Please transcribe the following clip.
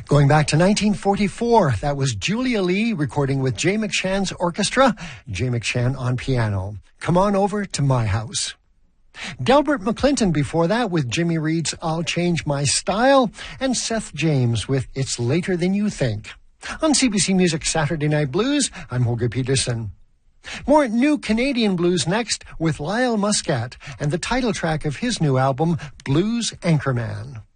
Going back to 1944, that was Julia Lee recording with Jay McShann's orchestra, Jay McShann on piano. Come on over to my house. Delbert McClinton before that with Jimmy Reed's I'll Change My Style, and Seth James with It's Later Than You Think. On CBC Music Saturday Night Blues, I'm Holger Peterson. More new Canadian blues next with Lyle Muscat and the title track of his new album, Blues Anchorman.